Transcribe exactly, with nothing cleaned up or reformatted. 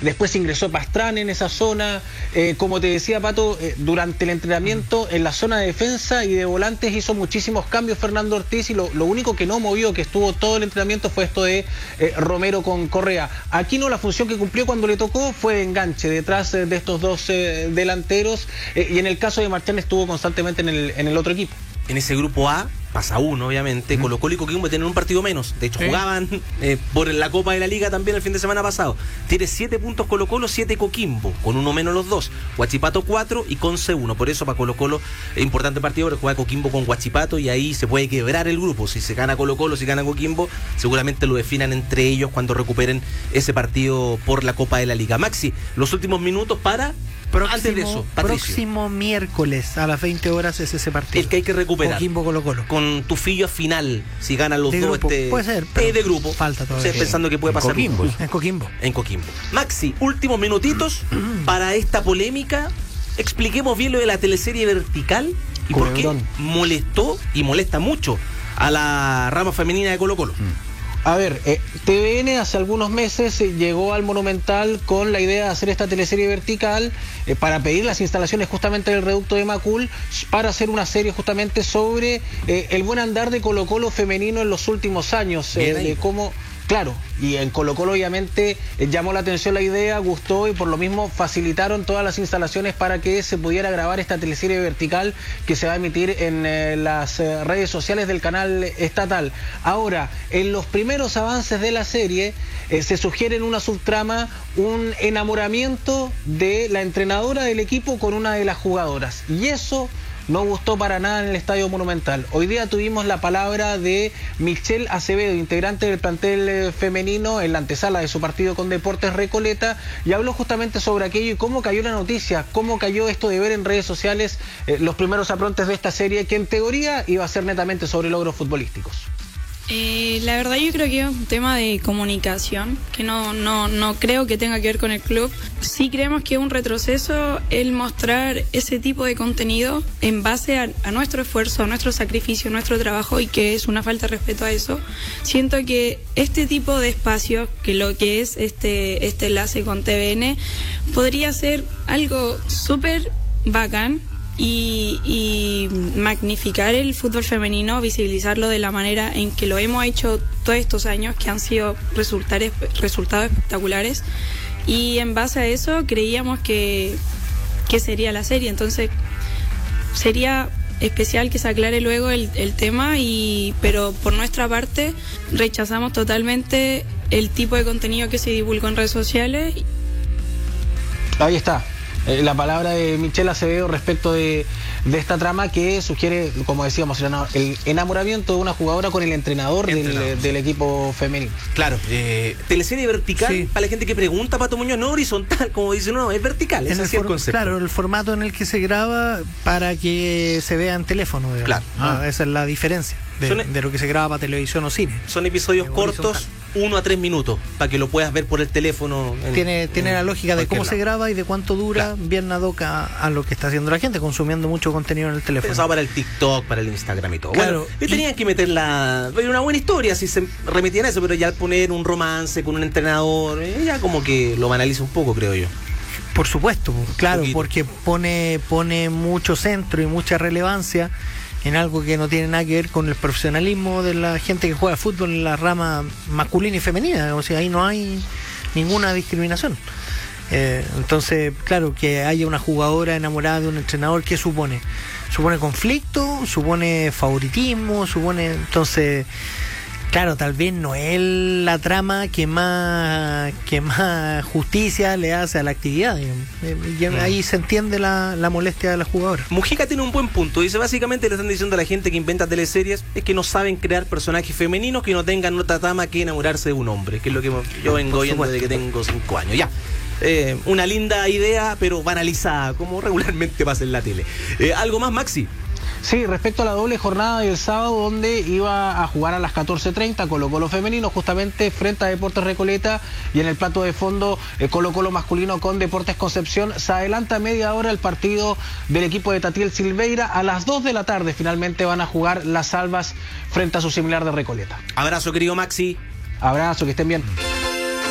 después ingresó Pastrana en esa zona, eh, como te decía Pato, eh, durante el entrenamiento en la zona de defensa y de volantes hizo muchísimos cambios Fernando Ortiz, y lo, lo único que no movió, que estuvo todo el entrenamiento, fue esto de eh, Romero con Correa. Aquino, la función que cumplió cuando le tocó fue de enganche, detrás eh, de estos dos eh, delanteros, eh, y en el caso de Marchán estuvo constantemente en el, en el otro equipo. En ese grupo A pasa uno, obviamente. Uh-huh. Colo-Colo y Coquimbo tienen un partido menos. De hecho, ¿sí? jugaban eh, por la Copa de la Liga también el fin de semana pasado. Tiene siete puntos Colo-Colo, siete Coquimbo, con uno menos los dos. Huachipato cuatro y Conce uno. Por eso para Colo-Colo es importante partido, porque juega Coquimbo con Huachipato y ahí se puede quebrar el grupo. Si se gana Colo-Colo, si gana Coquimbo, seguramente lo definan entre ellos cuando recuperen ese partido por la Copa de la Liga. Maxi, los últimos minutos para... Próximo, Antes de eso, Patricio. Próximo miércoles a las veinte horas es ese partido. El que hay que recuperar. Coquimbo Colo-Colo. Con Tufillo final, si ganan los de dos. Grupo. Este, puede ser, pero eh, de grupo. Falta todavía. O sea, pensando que puede en pasar. Coquimbo. En Coquimbo. En Coquimbo. Maxi, últimos minutitos para esta polémica. Expliquemos bien lo de la teleserie vertical y por qué molestó y molesta mucho a la rama femenina de Colo-Colo. Mm. A ver, eh, T V N hace algunos meses eh, llegó al Monumental con la idea de hacer esta teleserie vertical eh, para pedir las instalaciones justamente del reducto de Macul, para hacer una serie justamente sobre eh, el buen andar de Colo-Colo femenino en los últimos años, eh, de cómo... Claro, y en Colo-Colo obviamente eh, llamó la atención la idea, gustó, y por lo mismo facilitaron todas las instalaciones para que se pudiera grabar esta teleserie vertical que se va a emitir en eh, las eh, redes sociales del canal estatal. Ahora, en los primeros avances de la serie eh, se sugiere en una subtrama un enamoramiento de la entrenadora del equipo con una de las jugadoras, y eso no gustó para nada en el Estadio Monumental. Hoy día tuvimos la palabra de Michelle Acevedo, integrante del plantel femenino, en la antesala de su partido con Deportes Recoleta, y habló justamente sobre aquello y cómo cayó la noticia, cómo cayó esto de ver en redes sociales eh, los primeros aprontes de esta serie, que en teoría iba a ser netamente sobre logros futbolísticos. Eh, la verdad yo creo que es un tema de comunicación, que no, no, no creo que tenga que ver con el club. Sí creemos que es un retroceso el mostrar ese tipo de contenido en base a, a nuestro esfuerzo, a nuestro sacrificio, a nuestro trabajo, y que es una falta de respeto a eso. Siento que este tipo de espacios, que lo que es este, este enlace con T V N, podría ser algo súper bacán, Y, y magnificar el fútbol femenino, visibilizarlo de la manera en que lo hemos hecho todos estos años, que han sido resultados, resultados espectaculares, y en base a eso creíamos que, que sería la serie. Entonces sería especial que se aclare luego el, el tema, y pero por nuestra parte rechazamos totalmente el tipo de contenido que se divulgó en redes sociales. Ahí está. Eh, la palabra de Michelle Acevedo respecto de, de esta trama que sugiere, como decíamos, el enamoramiento de una jugadora con el entrenador, entrenador del, sí. del equipo femenino. Claro, eh, teleserie vertical, sí. Para la gente que pregunta, Pato Muñoz, no horizontal, como dice uno, es vertical, ese es el concepto. Claro, el formato en el que se graba para que se vea en teléfono, digamos. Claro. Ah, ah. Esa es la diferencia de, son, de lo que se graba para televisión o cine. Son episodios cortos, uno a tres minutos, para que lo puedas ver por el teléfono. En, tiene tiene en la lógica de cómo lado. se graba y de cuánto dura, claro. Bien ad hoc a, a lo que está haciendo la gente, consumiendo mucho contenido en el teléfono. Pensaba para el TikTok, para el Instagram y todo. Claro, bueno, y tenían que meter la... una buena historia si se remitían a eso, pero ya al poner un romance con un entrenador, eh, ya como que lo banaliza un poco, creo yo. Por supuesto, claro, porque pone, pone mucho centro y mucha relevancia en algo que no tiene nada que ver con el profesionalismo de la gente que juega fútbol en la rama masculina y femenina. O sea, ahí no hay ninguna discriminación. Eh, entonces, claro, que haya una jugadora enamorada de un entrenador, ¿qué supone? Supone conflicto, supone favoritismo, supone... Entonces, claro, tal vez no es la trama que más que más justicia le hace a la actividad, digamos. Y ahí se entiende la, la molestia de la jugadora. Mujica tiene un buen punto. Dice, básicamente le están diciendo a la gente que inventa teleseries es que no saben crear personajes femeninos que no tengan otra trama que enamorarse de un hombre, que es lo que yo vengo viendo desde que tengo cinco años. Ya. Eh, una linda idea, pero banalizada, como regularmente pasa en la tele. Eh, ¿Algo más, Maxi? Sí, respecto a la doble jornada del sábado, donde iba a jugar a las catorce treinta Colo-Colo femenino, justamente frente a Deportes Recoleta, y en el plato de fondo eh, Colo-Colo masculino con Deportes Concepción. Se adelanta media hora el partido del equipo de Tatiel Silveira. A las dos de la tarde finalmente van a jugar las Albas frente a su similar de Recoleta. Abrazo, querido Maxi. Abrazo, que estén bien.